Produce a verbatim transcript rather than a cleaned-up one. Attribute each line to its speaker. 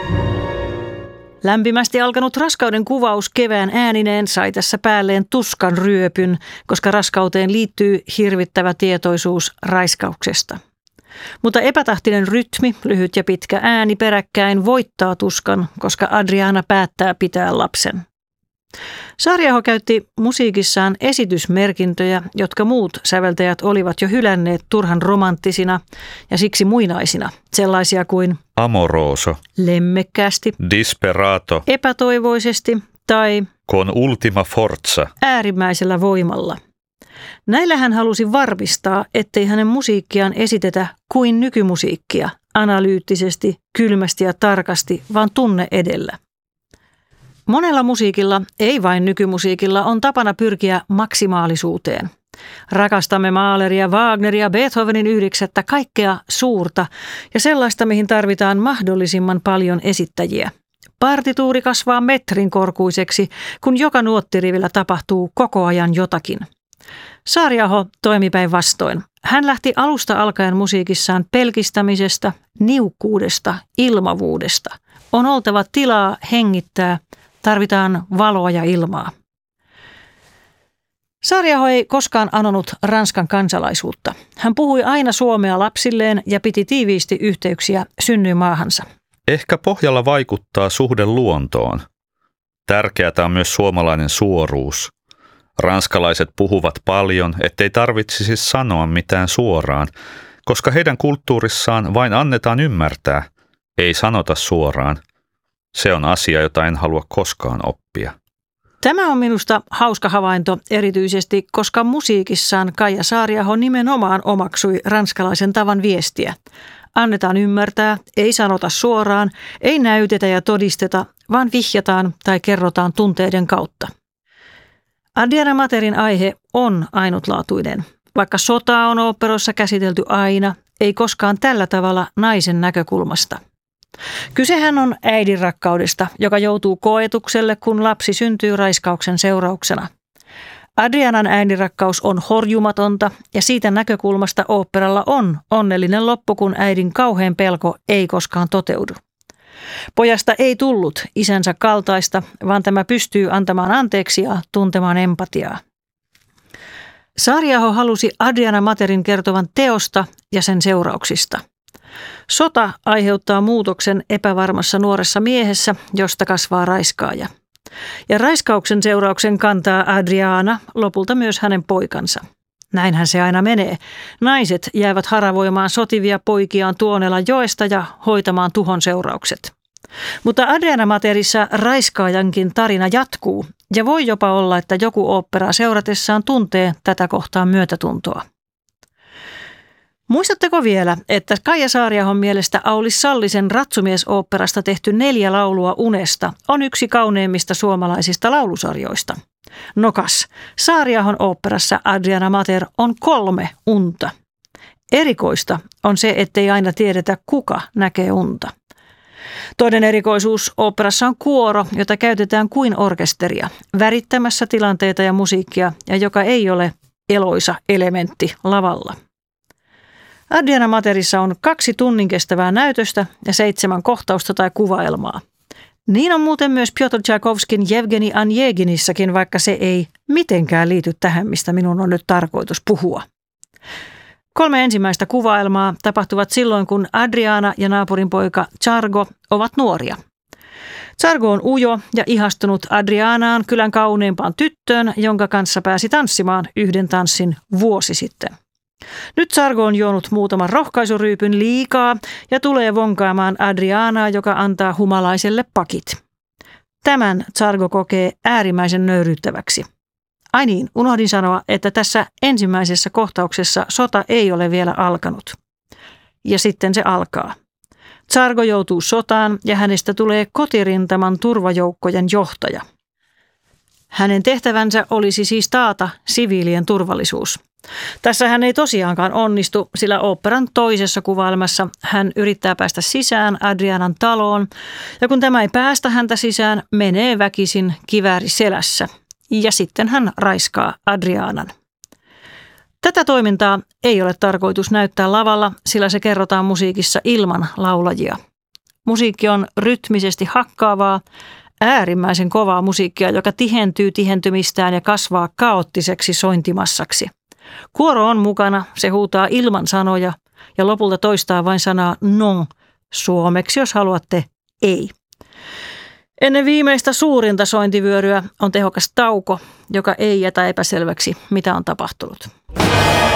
Speaker 1: Lämpimästi alkanut raskauden kuvaus kevään äänineen sai tässä päälleen tuskan ryöpyn, koska raskauteen liittyy hirvittävä tietoisuus raiskauksesta. Mutta epätahtinen rytmi, lyhyt ja pitkä ääni peräkkäin voittaa tuskan, koska Adriana päättää pitää lapsen. Saariaho käytti musiikissaan esitysmerkintöjä, jotka muut säveltäjät olivat jo hylänneet turhan romanttisina ja siksi muinaisina, sellaisia kuin
Speaker 2: amoroso,
Speaker 1: lemmekkäästi,
Speaker 2: disperato,
Speaker 1: epätoivoisesti tai
Speaker 2: con ultima forza,
Speaker 1: äärimmäisellä voimalla. Näillä hän halusi varmistaa, ettei hänen musiikkiaan esitetä kuin nykymusiikkia, analyyttisesti, kylmästi ja tarkasti, vaan tunne edellä. Monella musiikilla, ei vain nykymusiikilla, on tapana pyrkiä maksimaalisuuteen. Rakastamme Mahleria, Wagneria, Beethovenin yhdeksättä, kaikkea suurta ja sellaista, mihin tarvitaan mahdollisimman paljon esittäjiä. Partituuri kasvaa metrin korkuiseksi, kun joka nuottirivillä tapahtuu koko ajan jotakin. Saariaho toimi päinvastoin. Hän lähti alusta alkaen musiikissaan pelkistämisestä, niukkuudesta, ilmavuudesta. On oltava tilaa hengittää, tarvitaan valoa ja ilmaa. Saariaho ei koskaan anonut Ranskan kansalaisuutta. Hän puhui aina suomea lapsilleen ja piti tiiviisti yhteyksiä synnyinmaahansa.
Speaker 2: Ehkä pohjalla vaikuttaa suhde luontoon. Tärkeää on myös suomalainen suoruus. Ranskalaiset puhuvat paljon, ettei tarvitsisi sanoa mitään suoraan, koska heidän kulttuurissaan vain annetaan ymmärtää, ei sanota suoraan. Se on asia, jota en halua koskaan oppia.
Speaker 1: Tämä on minusta hauska havainto erityisesti, koska musiikissaan Kaija Saariaho nimenomaan omaksui ranskalaisen tavan viestiä. Annetaan ymmärtää, ei sanota suoraan, ei näytetä ja todisteta, vaan vihjataan tai kerrotaan tunteiden kautta. Adriana Materin aihe on ainutlaatuinen. Vaikka sotaa on oopperoissa käsitelty aina, ei koskaan tällä tavalla naisen näkökulmasta. Kysehän on äidin rakkaudesta, joka joutuu koetukselle, kun lapsi syntyy raiskauksen seurauksena. Adrianan äidinrakkaus on horjumatonta ja siitä näkökulmasta oopperalla on onnellinen loppu, kun äidin kauhean pelko ei koskaan toteudu. Pojasta ei tullut isänsä kaltaista, vaan tämä pystyy antamaan anteeksi ja tuntemaan empatiaa. Saariaho halusi Adriana Materin kertovan teosta ja sen seurauksista. Sota aiheuttaa muutoksen epävarmassa nuoressa miehessä, josta kasvaa raiskaaja. Ja raiskauksen seurauksen kantaa Adriana, lopulta myös hänen poikansa. Näinhän se aina menee. Naiset jäävät haravoimaan sotivia poikiaan Tuonela joesta ja hoitamaan tuhon seuraukset. Mutta Adriana Materissa raiskaajankin tarina jatkuu ja voi jopa olla, että joku oopperaa seuratessaan tuntee tätä kohtaa myötätuntoa. Muistatteko vielä, että Kaija Saariahon mielestä Aulis Sallisen Ratsumies-oopperasta tehty neljä laulua unesta on yksi kauneimmista suomalaisista laulusarjoista? Nokas, Saariahon oopperassa Adriana Mater on kolme unta. Erikoista on se, ettei aina tiedetä, kuka näkee unta. Toinen erikoisuus oopperassa on kuoro, jota käytetään kuin orkesteria, värittämässä tilanteita ja musiikkia, ja joka ei ole eloisa elementti lavalla. Adriana Materissa on kaksi tunnin kestävää näytöstä ja seitsemän kohtausta tai kuvaelmaa. Niin on muuten myös Pjotr Tchaikovskin Jevgeni Onjeginissakin, vaikka se ei mitenkään liity tähän, mistä minun on nyt tarkoitus puhua. Kolme ensimmäistä kuvaelmaa tapahtuvat silloin, kun Adriana ja naapurin poika Chargo ovat nuoria. Chargo on ujo ja ihastunut Adrianaan, kylän kauneimpaan tyttöön, jonka kanssa pääsi tanssimaan yhden tanssin vuosi sitten. Nyt Chargo on juonut muutaman rohkaisuryypyn liikaa ja tulee vonkaamaan Adrianaa, joka antaa humalaiselle pakit. Tämän Chargo kokee äärimmäisen nöyryyttäväksi. Ai niin, unohdin sanoa, että tässä ensimmäisessä kohtauksessa sota ei ole vielä alkanut. Ja sitten se alkaa. Chargo joutuu sotaan ja hänestä tulee kotirintaman turvajoukkojen johtaja. Hänen tehtävänsä olisi siis taata siviilien turvallisuus. Tässä hän ei tosiaankaan onnistu, sillä oopperan toisessa kuvailmassa hän yrittää päästä sisään Adrianan taloon, ja kun tämä ei päästä häntä sisään, menee väkisin kivääri selässä, ja sitten hän raiskaa Adrianan. Tätä toimintaa ei ole tarkoitus näyttää lavalla, sillä se kerrotaan musiikissa ilman laulajia. Musiikki on rytmisesti hakkaavaa, äärimmäisen kovaa musiikkia, joka tihentyy tihentymistään ja kasvaa kaoottiseksi sointimassaksi. Kuoro on mukana, se huutaa ilman sanoja ja lopulta toistaa vain sanaa non, suomeksi jos haluatte ei. Ennen viimeistä suurinta sointivyöryä on tehokas tauko, joka ei jätä epäselväksi, mitä on tapahtunut.